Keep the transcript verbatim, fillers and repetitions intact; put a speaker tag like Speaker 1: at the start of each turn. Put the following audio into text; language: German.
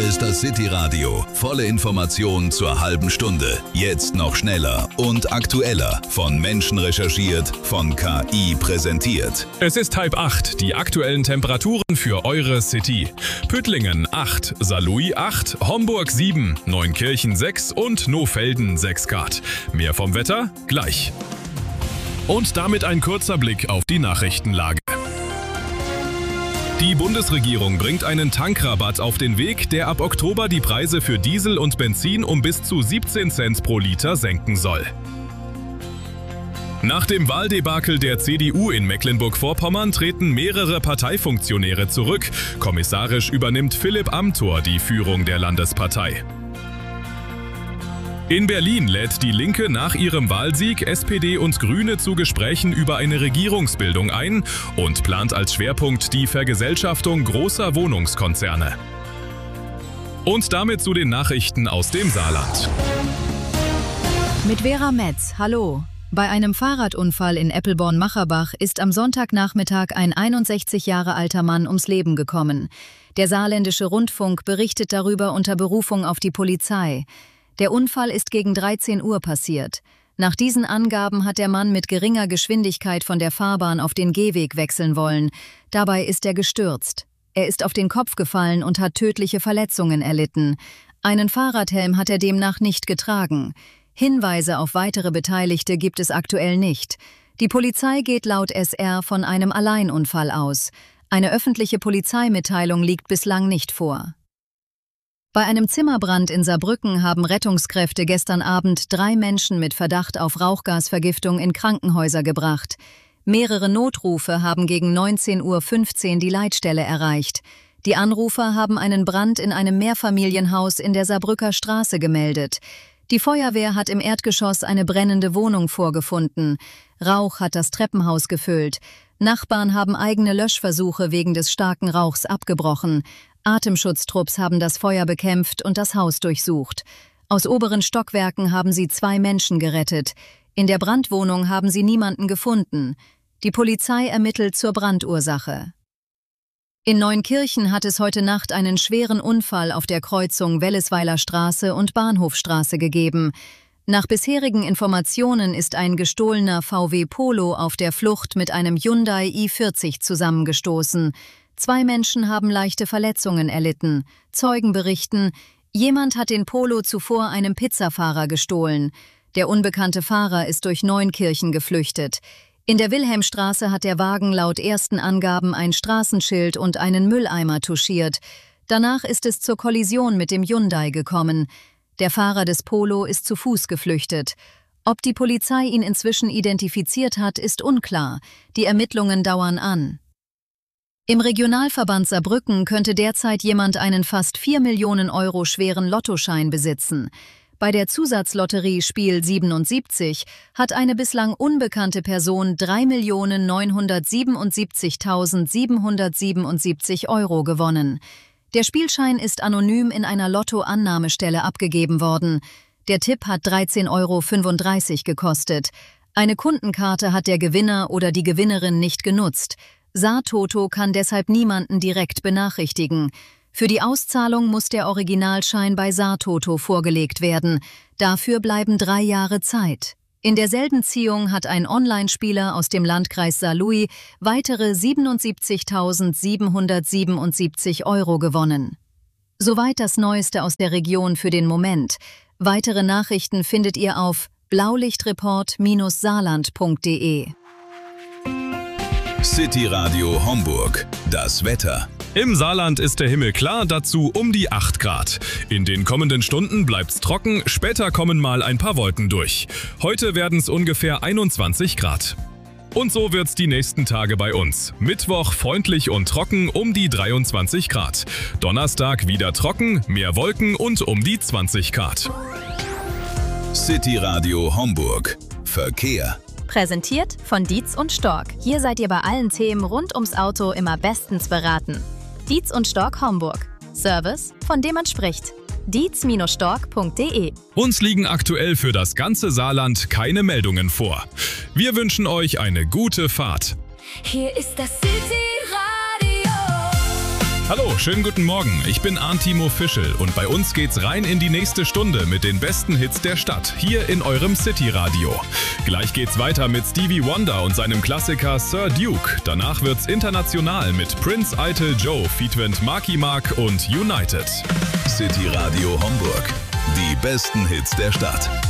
Speaker 1: ist das City-Radio. Volle Informationen zur halben Stunde. Jetzt noch schneller und aktueller. Von Menschen recherchiert, von K I präsentiert.
Speaker 2: Es ist halb acht. Die aktuellen Temperaturen für eure City. Püttlingen acht, Saarlouis acht, Homburg sieben, Neunkirchen sechs und Nohfelden sechs Grad. Mehr vom Wetter gleich. Und damit ein kurzer Blick auf die Nachrichtenlage. Die Bundesregierung bringt einen Tankrabatt auf den Weg, der ab Oktober die Preise für Diesel und Benzin um bis zu siebzehn Cent pro Liter senken soll. Nach dem Wahldebakel der C D U in Mecklenburg-Vorpommern treten mehrere Parteifunktionäre zurück. Kommissarisch übernimmt Philipp Amthor die Führung der Landespartei. In Berlin lädt die Linke nach ihrem Wahlsieg S P D und Grüne zu Gesprächen über eine Regierungsbildung ein und plant als Schwerpunkt die Vergesellschaftung großer Wohnungskonzerne. Und damit zu den Nachrichten aus dem Saarland.
Speaker 3: Mit Vera Metz, hallo. Bei einem Fahrradunfall in Eppelborn-Macherbach ist am Sonntagnachmittag ein einundsechzig Jahre alter Mann ums Leben gekommen. Der saarländische Rundfunk berichtet darüber unter Berufung auf die Polizei. Der Unfall ist gegen dreizehn Uhr passiert. Nach diesen Angaben hat der Mann mit geringer Geschwindigkeit von der Fahrbahn auf den Gehweg wechseln wollen. Dabei ist er gestürzt. Er ist auf den Kopf gefallen und hat tödliche Verletzungen erlitten. Einen Fahrradhelm hat er demnach nicht getragen. Hinweise auf weitere Beteiligte gibt es aktuell nicht. Die Polizei geht laut S R von einem Alleinunfall aus. Eine öffentliche Polizeimitteilung liegt bislang nicht vor. Bei einem Zimmerbrand in Saarbrücken haben Rettungskräfte gestern Abend drei Menschen mit Verdacht auf Rauchgasvergiftung in Krankenhäuser gebracht. Mehrere Notrufe haben gegen neunzehn Uhr fünfzehn die Leitstelle erreicht. Die Anrufer haben einen Brand in einem Mehrfamilienhaus in der Saarbrücker Straße gemeldet. Die Feuerwehr hat im Erdgeschoss eine brennende Wohnung vorgefunden. Rauch hat das Treppenhaus gefüllt. Nachbarn haben eigene Löschversuche wegen des starken Rauchs abgebrochen. Atemschutztrupps haben das Feuer bekämpft und das Haus durchsucht. Aus oberen Stockwerken haben sie zwei Menschen gerettet. In der Brandwohnung haben sie niemanden gefunden. Die Polizei ermittelt zur Brandursache. In Neunkirchen hat es heute Nacht einen schweren Unfall auf der Kreuzung Wellesweiler Straße und Bahnhofstraße gegeben. Nach bisherigen Informationen ist ein gestohlener V W Polo auf der Flucht mit einem Hyundai i vierzig zusammengestoßen. Zwei Menschen haben leichte Verletzungen erlitten. Zeugen berichten, jemand hat den Polo zuvor einem Pizzafahrer gestohlen. Der unbekannte Fahrer ist durch Neunkirchen geflüchtet. In der Wilhelmstraße hat der Wagen laut ersten Angaben ein Straßenschild und einen Mülleimer touchiert. Danach ist es zur Kollision mit dem Hyundai gekommen. Der Fahrer des Polo ist zu Fuß geflüchtet. Ob die Polizei ihn inzwischen identifiziert hat, ist unklar. Die Ermittlungen dauern an. Im Regionalverband Saarbrücken könnte derzeit jemand einen fast vier Millionen Euro schweren Lottoschein besitzen. Bei der Zusatzlotterie Spiel siebenundsiebzig hat eine bislang unbekannte Person drei Millionen neunhundertsiebenundsiebzigtausendsiebenhundertsiebenundsiebzig Euro gewonnen. Der Spielschein ist anonym in einer Lottoannahmestelle abgegeben worden. Der Tipp hat dreizehn Euro fünfunddreißig gekostet. Eine Kundenkarte hat der Gewinner oder die Gewinnerin nicht genutzt. Saartoto kann deshalb niemanden direkt benachrichtigen. Für die Auszahlung muss der Originalschein bei Saartoto vorgelegt werden. Dafür bleiben drei Jahre Zeit. In derselben Ziehung hat ein Online-Spieler aus dem Landkreis Saarlouis weitere siebenundsiebzigtausendsiebenhundertsiebenundsiebzig Euro gewonnen. Soweit das Neueste aus der Region für den Moment. Weitere Nachrichten findet ihr auf blaulichtreport Bindestrich saarland Punkt de.
Speaker 1: City Radio Homburg. Das Wetter.
Speaker 2: Im Saarland ist der Himmel klar, dazu um die acht Grad. In den kommenden Stunden bleibt's trocken, später kommen mal ein paar Wolken durch. Heute werden's ungefähr einundzwanzig Grad. Und so wird's die nächsten Tage bei uns. Mittwoch freundlich und trocken um die dreiundzwanzig Grad. Donnerstag wieder trocken, mehr Wolken und um die zwanzig Grad.
Speaker 1: City Radio Homburg. Verkehr.
Speaker 4: Präsentiert von Dietz und Stork. Hier seid ihr bei allen Themen rund ums Auto immer bestens beraten. Dietz und Stork Homburg. Service, von dem man spricht. dietz Bindestrich stork Punkt de.
Speaker 2: Uns liegen aktuell für das ganze Saarland keine Meldungen vor. Wir wünschen euch eine gute Fahrt.
Speaker 5: Hier ist das City Radio.
Speaker 2: Hallo, schönen guten Morgen. Ich bin Arntimo Fischel und bei uns geht's rein in die nächste Stunde mit den besten Hits der Stadt, hier in eurem City-Radio. Gleich geht's weiter mit Stevie Wonder und seinem Klassiker Sir Duke. Danach wird's international mit Prince Eitel Joe, featuring Marky Mark und United.
Speaker 1: City Radio Homburg. Die besten Hits der Stadt.